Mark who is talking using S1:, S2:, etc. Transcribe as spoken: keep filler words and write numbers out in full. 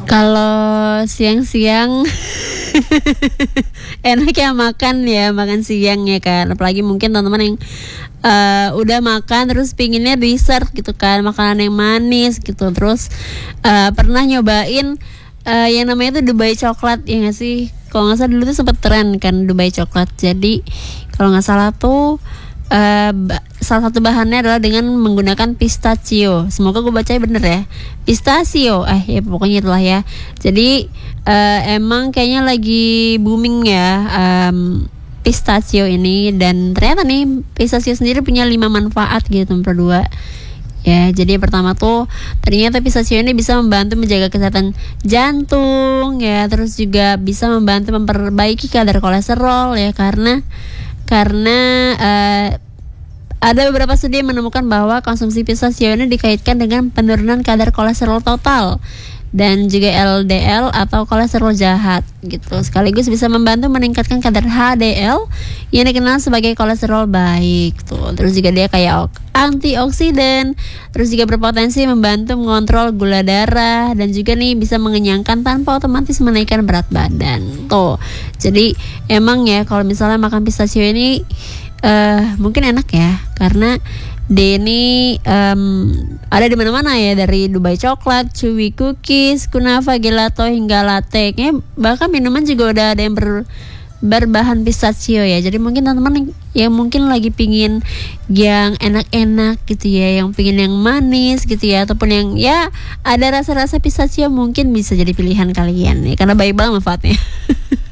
S1: Kalau siang-siang enak ya makan ya makan siang ya kan, apalagi mungkin teman-teman yang uh, udah makan terus pinginnya dessert gitu kan, makanan yang manis gitu. Terus uh, pernah nyobain uh, yang namanya tuh Dubai coklat ya nggak sih? Kalau nggak salah dulu tuh sempet tren kan Dubai coklat. Jadi kalau nggak salah tuh Uh, ba- salah satu bahannya adalah dengan menggunakan pistachio. Semoga gue bacanya bener ya, pistachio. Eh ya pokoknya itulah ya. Jadi uh, emang kayaknya lagi booming ya um, pistachio ini. Dan ternyata nih pistachio sendiri punya lima manfaat gitu nomor dua. Ya, jadi yang pertama tuh ternyata pistachio ini bisa membantu menjaga kesehatan jantung ya, terus juga bisa membantu memperbaiki kadar kolesterol ya, karena karena uh, ada beberapa studi yang menemukan bahwa konsumsi pistachio ini dikaitkan dengan penurunan kadar kolesterol total dan juga L D L atau kolesterol jahat gitu. Sekaligus bisa membantu meningkatkan kadar H D L yang dikenal sebagai kolesterol baik tuh. Terus juga dia kayak antioksidan, terus juga berpotensi membantu mengontrol gula darah dan juga nih bisa mengenyangkan tanpa otomatis menaikkan berat badan tuh. Jadi emang ya kalau misalnya makan pistachio ini uh, mungkin enak ya, karena dia ini um, ada di mana-mana ya, dari Dubai coklat, chewy cookies, kunafa, gelato hingga latte. Kayaknya bahkan minuman juga udah ada yang ber, berbahan pistachio ya. Jadi mungkin teman-teman yang, yang mungkin lagi pingin yang enak-enak gitu ya, yang pingin yang manis gitu ya, ataupun yang ya ada rasa-rasa pistachio, mungkin bisa jadi pilihan kalian ya, karena baik banget manfaatnya.